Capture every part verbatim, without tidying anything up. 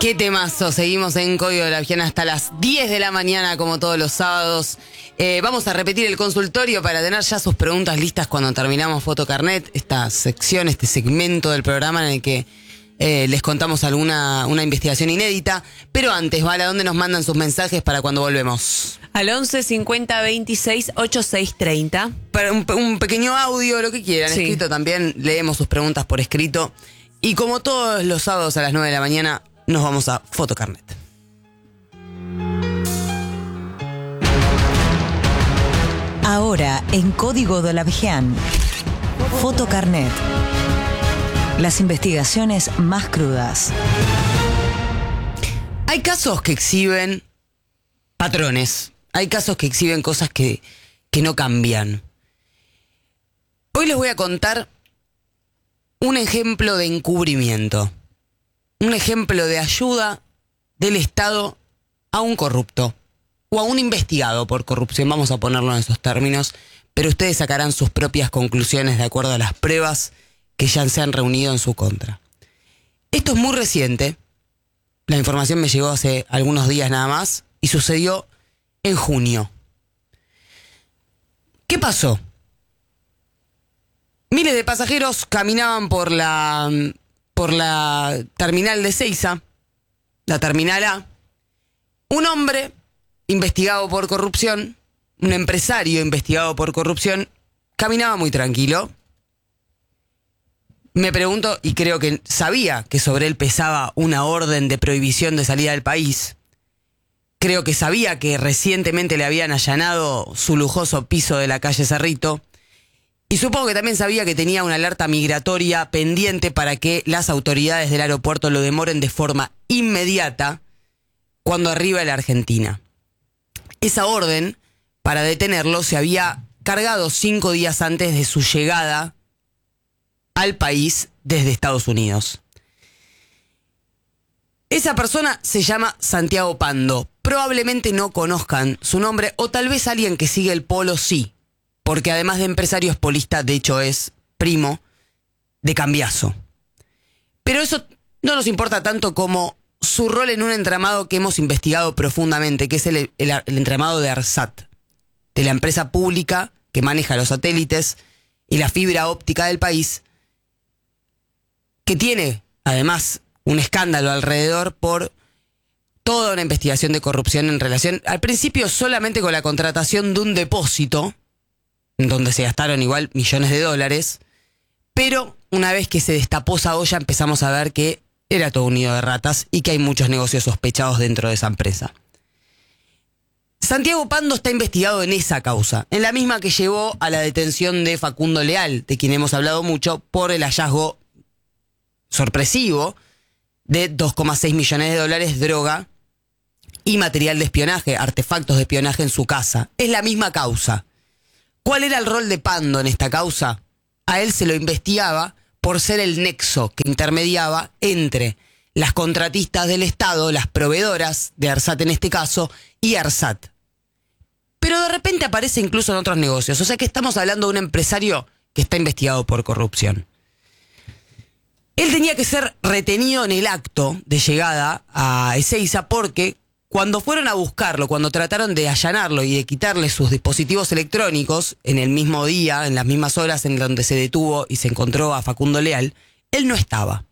Qué temazo, seguimos en Código de la Vigiana hasta las diez de la mañana como todos los sábados. Eh, vamos a repetir el consultorio para tener ya sus preguntas listas cuando terminamos Fotocarnet, esta sección, este segmento del programa en el que eh, les contamos alguna una investigación inédita. Pero antes, ¿vale? ¿A dónde nos mandan sus mensajes para cuando volvemos? Al once cincuenta veintiséis ochenta y seis treinta. Para un, un pequeño audio, lo que quieran, Sí. escrito también, leemos sus preguntas por escrito. Y como todos los sábados a las nueve de la mañana, nos vamos a Fotocarnet. Ahora, en Código de la Vigiana, Fotocarnet. Las investigaciones más crudas. Hay casos que exhiben patrones. Hay casos que exhiben cosas que, que no cambian. Hoy les voy a contar un ejemplo de encubrimiento. Un ejemplo de ayuda del Estado a un corrupto o a un investigado por corrupción, vamos a ponerlo en esos términos, pero ustedes sacarán sus propias conclusiones de acuerdo a las pruebas que ya se han reunido en su contra. Esto es muy reciente, la información me llegó hace algunos días nada más y sucedió en junio. ¿Qué pasó? Miles de pasajeros caminaban por la... por la terminal de Ezeiza, la terminal A. Un hombre investigado por corrupción, un empresario investigado por corrupción, caminaba muy tranquilo. Me pregunto, y creo que sabía que sobre él pesaba una orden de prohibición de salida del país. Creo que sabía que recientemente le habían allanado su lujoso piso de la calle Cerrito. Y supongo que también sabía que tenía una alerta migratoria pendiente para que las autoridades del aeropuerto lo demoren de forma inmediata cuando arriba a la Argentina. Esa orden para detenerlo se había cargado cinco días antes de su llegada al país desde Estados Unidos. Esa persona se llama Santiago Pando. Probablemente no conozcan su nombre, o tal vez alguien que sigue el polo sí. Porque además de empresario es polista, de hecho es primo de Cambiaso. Pero eso no nos importa tanto como su rol en un entramado que hemos investigado profundamente, que es el, el, el entramado de ARSAT, de la empresa pública que maneja los satélites y la fibra óptica del país, que tiene además un escándalo alrededor por toda una investigación de corrupción en relación, al principio solamente con la contratación de un depósito, donde se gastaron igual millones de dólares, pero una vez que se destapó esa olla empezamos a ver que era todo un nido de ratas y que hay muchos negocios sospechados dentro de esa empresa. Santiago Pando está investigado en esa causa, en la misma que llevó a la detención de Facundo Leal, de quien hemos hablado mucho, por el hallazgo sorpresivo de dos coma seis millones de dólares, droga y material de espionaje, artefactos de espionaje en su casa. Es la misma causa. ¿Cuál era el rol de Pando en esta causa? A él se lo investigaba por ser el nexo que intermediaba entre las contratistas del Estado, las proveedoras de ARSAT en este caso, y ARSAT. Pero de repente aparece incluso en otros negocios. O sea que estamos hablando de un empresario que está investigado por corrupción. Él tenía que ser retenido en el acto de llegada a Ezeiza porque cuando fueron a buscarlo, cuando trataron de allanarlo y de quitarle sus dispositivos electrónicos en el mismo día, en las mismas horas en donde se detuvo y se encontró a Facundo Leal, él no estaba.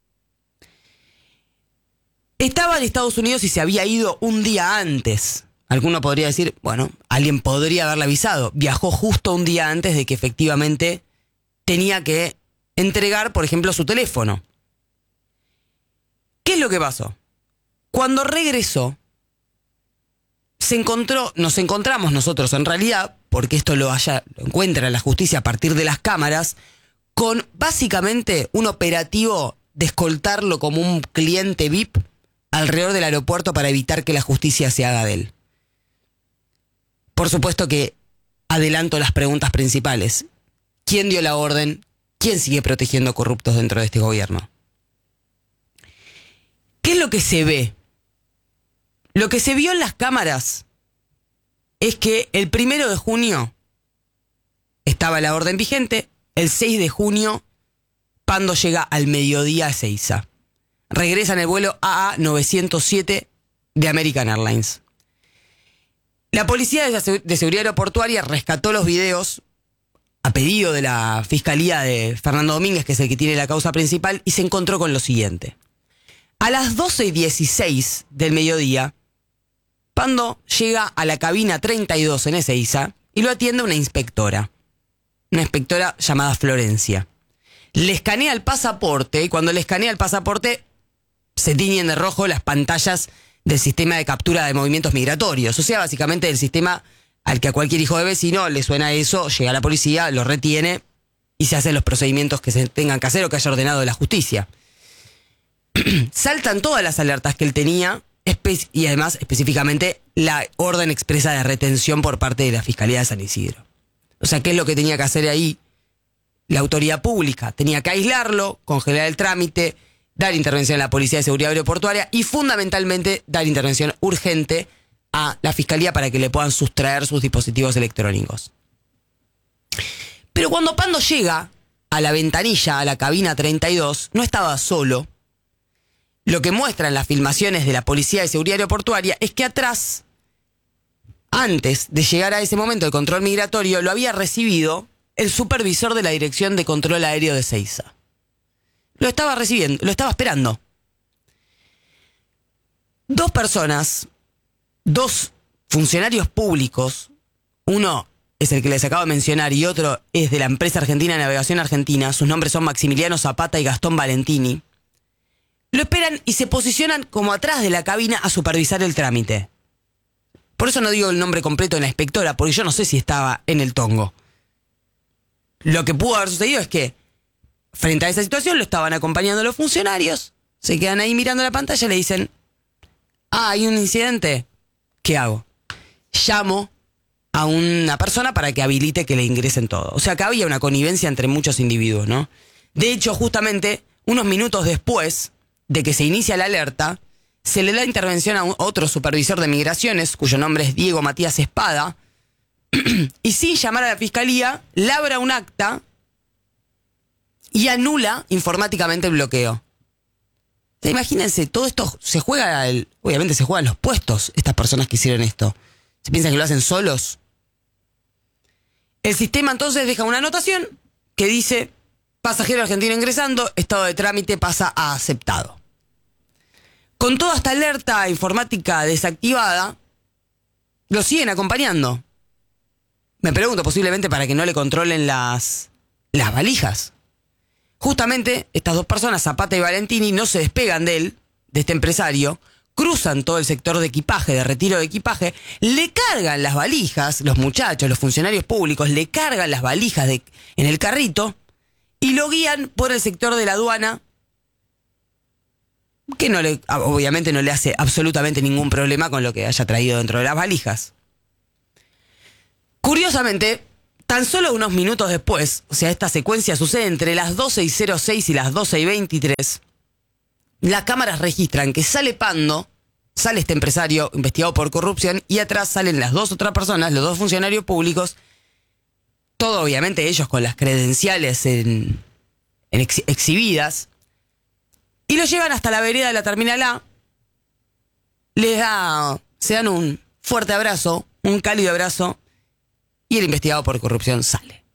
Estaba en Estados Unidos y se había ido un día antes. Alguno podría decir, bueno, alguien podría haberle avisado. Viajó justo un día antes de que efectivamente tenía que entregar, por ejemplo, su teléfono. ¿Qué es lo que pasó? Cuando regresó, se encontró, nos encontramos nosotros en realidad, porque esto lo, haya, lo encuentra la justicia a partir de las cámaras, con básicamente un operativo de escoltarlo como un cliente V I P alrededor del aeropuerto para evitar que la justicia se haga de él. Por supuesto que adelanto las preguntas principales. ¿Quién dio la orden? ¿Quién sigue protegiendo corruptos dentro de este gobierno? ¿Qué es lo que se ve? Lo que se vio en las cámaras es que el primero de junio estaba la orden vigente, el seis de junio Pando llega al mediodía a Ezeiza. regresa en el vuelo A A novecientos siete de American Airlines. La policía de seguridad aeroportuaria rescató los videos a pedido de la fiscalía de Fernando Domínguez, que es el que tiene la causa principal, y se encontró con lo siguiente. A las doce y dieciséis del mediodía, Pando llega a la cabina treinta y dos en Ezeiza y lo atiende una inspectora. Una inspectora llamada Florencia. Le escanea el pasaporte y cuando le escanea el pasaporte se tiñen de rojo las pantallas del sistema de captura de movimientos migratorios. O sea, básicamente el sistema al que a cualquier hijo de vecino le suena eso, llega la policía, lo retiene y se hacen los procedimientos que se tengan que hacer o que haya ordenado la justicia. Saltan todas las alertas que él tenía espe- y además específicamente la orden expresa de retención por parte de la Fiscalía de San Isidro. O sea, ¿qué es lo que tenía que hacer ahí la autoridad pública? Tenía que aislarlo, congelar el trámite, dar intervención a la Policía de Seguridad Aeroportuaria y fundamentalmente dar intervención urgente a la Fiscalía para que le puedan sustraer sus dispositivos electrónicos. Pero cuando Pando llega a la ventanilla, a la cabina treinta y dos, no estaba solo. Lo que muestran las filmaciones de la Policía de Seguridad Aeroportuaria es que atrás, antes de llegar a ese momento del control migratorio, lo había recibido el supervisor de la Dirección de Control Aéreo de Ezeiza. Lo estaba recibiendo, lo estaba esperando. Dos personas, dos funcionarios públicos, uno es el que les acabo de mencionar y otro es de la empresa argentina de Navegación Argentina, sus nombres son Maximiliano Zapata y Gastón Valentini, lo esperan y se posicionan como atrás de la cabina a supervisar el trámite. Por eso no digo el nombre completo de la inspectora, porque yo no sé si estaba en el tongo. Lo que pudo haber sucedido es que, frente a esa situación, lo estaban acompañando los funcionarios, se quedan ahí mirando la pantalla y le dicen, ah, hay un incidente, ¿qué hago? Llamo a una persona para que habilite que le ingresen todo. O sea, que había una connivencia entre muchos individuos, ¿no? De hecho, justamente, unos minutos después de que se inicia la alerta, se le da intervención a un, otro supervisor de migraciones, cuyo nombre es Diego Matías Espada, y sin llamar a la fiscalía, labra un acta y anula informáticamente el bloqueo. O sea, imagínense, todo esto se juega, el, obviamente se juegan los puestos, estas personas que hicieron esto. ¿Se piensan que lo hacen solos? El sistema entonces deja una anotación que dice, pasajero argentino ingresando, estado de trámite pasa a aceptado. Con toda esta alerta informática desactivada, lo siguen acompañando. Me pregunto, posiblemente para que no le controlen las, las valijas. Justamente, estas dos personas, Zapata y Valentini, no se despegan de él, de este empresario, cruzan todo el sector de equipaje, de retiro de equipaje, le cargan las valijas, los muchachos, los funcionarios públicos, le cargan las valijas de, en el carrito y lo guían por el sector de la aduana, que no le, obviamente no le hace absolutamente ningún problema con lo que haya traído dentro de las valijas. Curiosamente, tan solo unos minutos después, o sea, esta secuencia sucede entre las doce y cero seis y las doce y veintitrés, las cámaras registran que sale Pando, sale este empresario investigado por corrupción y atrás salen las dos otras personas, los dos funcionarios públicos, todo obviamente ellos con las credenciales en, en ex, exhibidas, y lo llevan hasta la vereda de la Terminal A, les da, se dan un fuerte abrazo, un cálido abrazo, y el investigado por corrupción sale.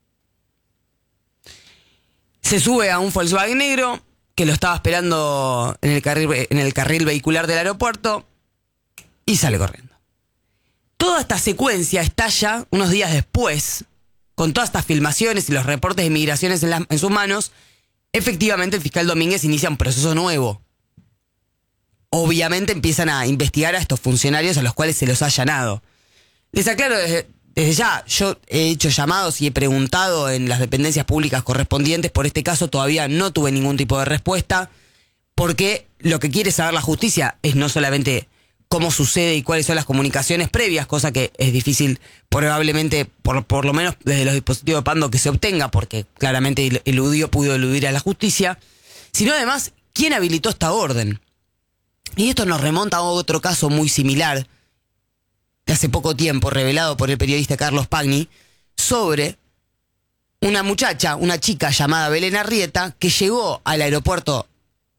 Se sube a un Volkswagen negro que lo estaba esperando en el carril, en el carril vehicular del aeropuerto y sale corriendo. Toda esta secuencia estalla unos días después, con todas estas filmaciones y los reportes de migraciones en, la, en sus manos. Efectivamente, el fiscal Domínguez inicia un proceso nuevo. Obviamente empiezan a investigar a estos funcionarios a los cuales se los ha allanado. Les aclaro desde, desde ya, yo he hecho llamados y he preguntado en las dependencias públicas correspondientes. Por este caso todavía no tuve ningún tipo de respuesta, porque lo que quiere saber la justicia es no solamente cómo sucede y cuáles son las comunicaciones previas, cosa que es difícil probablemente, por, por lo menos desde los dispositivos de Pando, que se obtenga, porque claramente eludió, pudo eludir a la justicia, sino además quién habilitó esta orden. Y esto nos remonta a otro caso muy similar, de hace poco tiempo, revelado por el periodista Carlos Pagni, sobre una muchacha, una chica llamada Belén Arrieta, que llegó al aeropuerto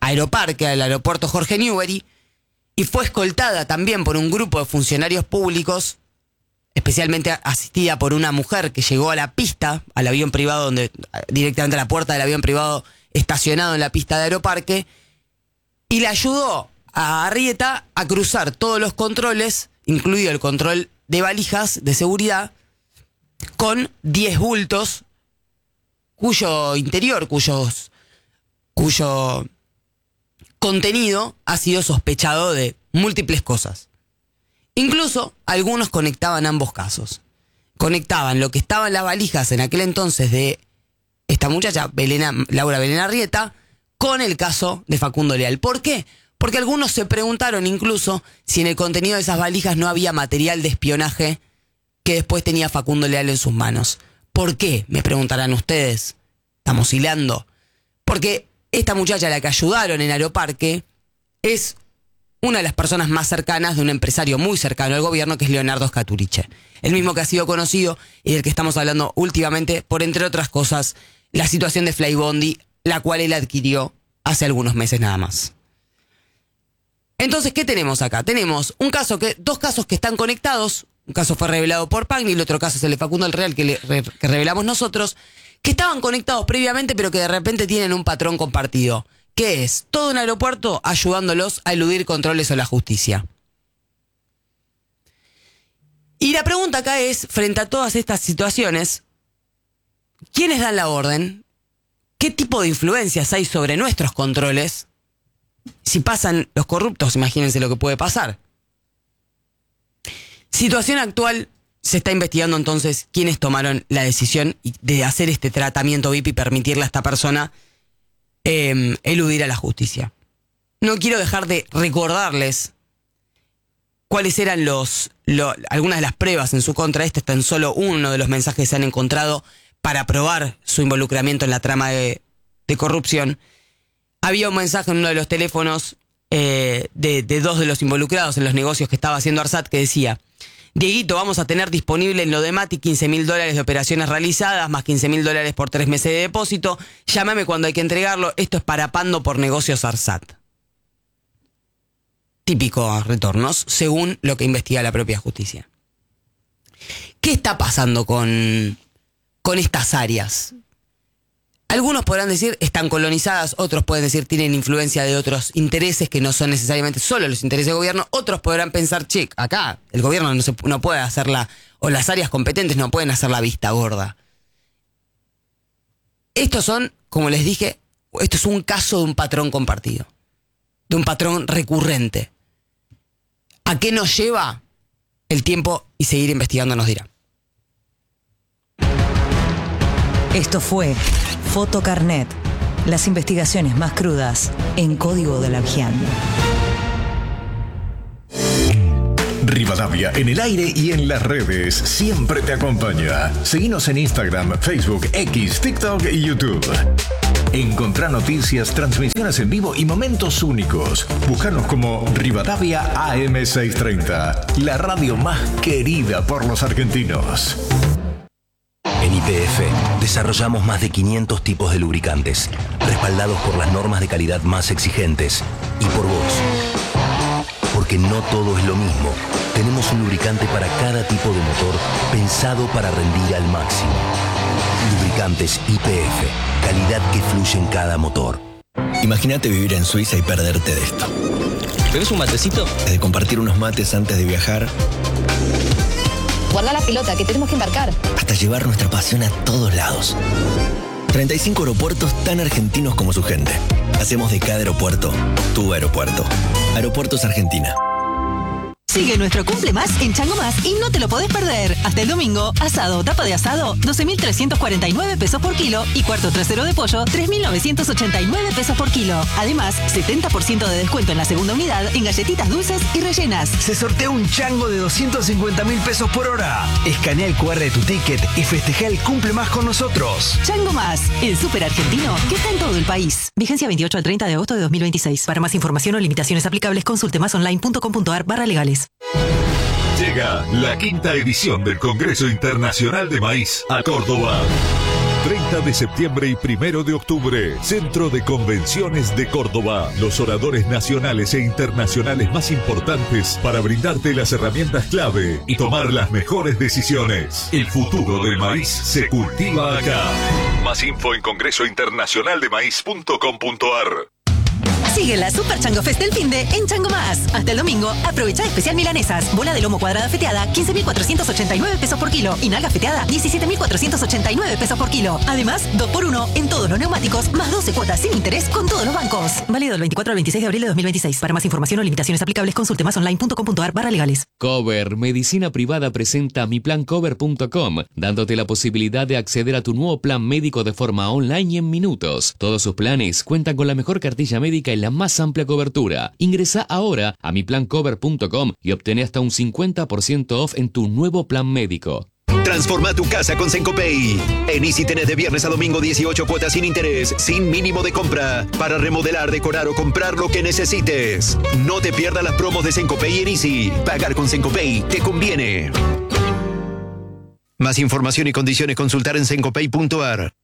Aeroparque, al aeropuerto Jorge Newbery, y fue escoltada también por un grupo de funcionarios públicos, especialmente asistida por una mujer que llegó a la pista, al avión privado, donde directamente a la puerta del avión privado estacionado en la pista de Aeroparque, y le ayudó a Arrieta a cruzar todos los controles, incluido el control de valijas de seguridad, con diez bultos cuyo interior, cuyos, cuyo contenido ha sido sospechado de múltiples cosas. Incluso algunos conectaban ambos casos. Conectaban lo que estaba en las valijas en aquel entonces de esta muchacha, Belén, Laura Belén Arrieta, con el caso de Facundo Leal. ¿Por qué? Porque algunos se preguntaron incluso si en el contenido de esas valijas no había material de espionaje que después tenía Facundo Leal en sus manos. ¿Por qué? Me preguntarán ustedes. Estamos hilando. Porque esta muchacha a la que ayudaron en Aeroparque es una de las personas más cercanas de un empresario muy cercano al gobierno, que es Leonardo Scaturice. El mismo que ha sido conocido y del que estamos hablando últimamente por, entre otras cosas, la situación de Flybondi, la cual él adquirió hace algunos meses nada más. Entonces, ¿qué tenemos acá? Tenemos un caso que, dos casos que están conectados. Un caso fue revelado por Pagni y el otro caso es el de Facundo el Real que, le, que revelamos nosotros, que estaban conectados previamente pero que de repente tienen un patrón compartido, que es todo un aeropuerto ayudándolos a eludir controles o la justicia. Y la pregunta acá es, frente a todas estas situaciones, ¿quiénes dan la orden? ¿Qué tipo de influencias hay sobre nuestros controles? Si pasan los corruptos, imagínense lo que puede pasar. Situación actual, se está investigando entonces quiénes tomaron la decisión de hacer este tratamiento V I P y permitirle a esta persona eh, eludir a la justicia. No quiero dejar de recordarles cuáles eran los, lo, algunas de las pruebas en su contra. Este es tan solo uno de los mensajes que se han encontrado para probar su involucramiento en la trama de, de corrupción. Había un mensaje en uno de los teléfonos eh, de, de dos de los involucrados en los negocios que estaba haciendo Arsat que decía: Dieguito, vamos a tener disponible en lo de Mati quince mil dólares de operaciones realizadas, más quince mil dólares por tres meses de depósito. Llámame cuando hay que entregarlo. Esto es para Pando por negocios Arsat. Típico retornos, según lo que investiga la propia justicia. ¿Qué está pasando con, con estas áreas? Algunos podrán decir están colonizadas, otros pueden decir tienen influencia de otros intereses que no son necesariamente solo los intereses del gobierno. Otros podrán pensar, che, acá el gobierno no, se, no puede hacerla, o las áreas competentes no pueden hacer la vista gorda. Estos son, como les dije, esto es un caso de un patrón compartido, de un patrón recurrente. ¿A qué nos lleva? El tiempo y seguir investigando nos dirá. Esto fue Fotocarnet, las investigaciones más crudas en Código de la Vigian. Rivadavia en el aire y en las redes siempre te acompaña. Seguinos en Instagram, Facebook, X, TikTok y YouTube. Encontrá noticias, transmisiones en vivo y momentos únicos. Búscanos como Rivadavia A M seiscientos treinta, la radio más querida por los argentinos. En Y P F desarrollamos más de quinientos tipos de lubricantes, respaldados por las normas de calidad más exigentes y por vos. Porque no todo es lo mismo. Tenemos un lubricante para cada tipo de motor pensado para rendir al máximo. Lubricantes Y P F, calidad que fluye en cada motor. Imagínate vivir en Suiza y perderte de esto. ¿Bebes un matecito? De compartir unos mates antes de viajar. Guarda la pelota, que tenemos que embarcar. Hasta llevar nuestra pasión a todos lados. treinta y cinco aeropuertos tan argentinos como su gente. Hacemos de cada aeropuerto tu aeropuerto. Aeropuertos Argentina. Sigue nuestro Cumple Más en Chango Más y no te lo podés perder. Hasta el domingo, asado, tapa de asado, doce mil trescientos cuarenta y nueve pesos por kilo y cuarto trasero de pollo, tres mil novecientos ochenta y nueve pesos por kilo. Además, setenta por ciento de descuento en la segunda unidad en galletitas dulces y rellenas. Se sortea un chango de doscientos cincuenta mil pesos por hora. Escanea el cu erre de tu ticket y festeja el Cumple Más con nosotros. Chango Más, el súper argentino que está en todo el país. Vigencia veintiocho al treinta de agosto de dos mil veintiséis. Para más información o limitaciones aplicables, consulte masonline.com.ar barra legales. Llega la quinta edición del Congreso Internacional de Maíz a Córdoba. treinta de septiembre y primero de octubre, Centro de Convenciones de Córdoba. Los oradores nacionales e internacionales más importantes para brindarte las herramientas clave y tomar las mejores decisiones. El futuro del maíz se cultiva acá. Más info en congreso internacional de maíz punto com punto a r. Sigue la Super Chango Fest del finde en Chango Más. Hasta el domingo, aprovecha especial milanesas. Bola de lomo cuadrada feteada, quince mil cuatrocientos ochenta y nueve pesos por kilo. Y nalga feteada, diecisiete mil cuatrocientos ochenta y nueve pesos por kilo. Además, dos por uno en todos los neumáticos, más doce cuotas sin interés con todos los bancos. Válido del veinticuatro al veintiséis de abril de dos mil veintiséis. Para más información o limitaciones aplicables, consulte más online punto com punto a r barra legales. Cover Medicina Privada presenta mi plan cover punto com, dándote la posibilidad de acceder a tu nuevo plan médico de forma online y en minutos. Todos sus planes cuentan con la mejor cartilla médica y la más amplia cobertura. Ingresa ahora a mi plan cover punto com y obtén hasta un cincuenta por ciento off en tu nuevo plan médico. Transforma tu casa con Sencopay. En Easy tenés de viernes a domingo dieciocho cuotas sin interés, sin mínimo de compra, para remodelar, decorar o comprar lo que necesites. No te pierdas las promos de Sencopay en Easy. Pagar con Sencopay te conviene. Más información y condiciones consultar en sencopay punto a r.